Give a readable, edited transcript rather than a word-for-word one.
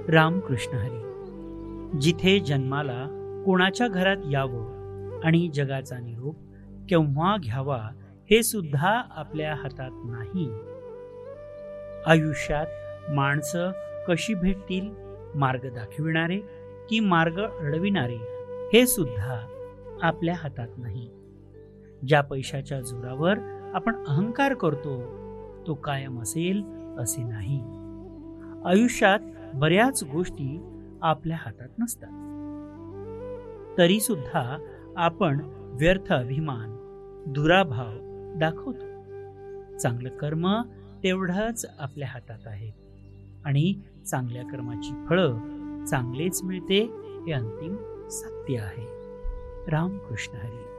रामकृष्ण हरी. जिथे जन्माला कोणाच्या घरात यावं आणि जगाचा निरोप केव्हा घ्यावा हे सुद्धा आपल्या हातात नाही. आयुष्यात माणसं कशी भेटतील, मार्ग दाखविणारे की मार्ग अडविणारे हे सुद्धा आपल्या हातात नाही. ज्या पैशाच्या जोरावर आपण अहंकार करतो तो कायम असेल असे नाही. आयुष्यात बऱ्याच गोष्टी आपल्या हातात नसतात, तरी सुद्धा आपण व्यर्थ अभिमान, दुराभाव दाखवतो. चांगलं कर्म तेवढंच आपल्या हातात आहे आणि चांगल्या कर्माची फळं चांगलेच मिळते हे अंतिम सत्य आहे. रामकृष्ण हरी.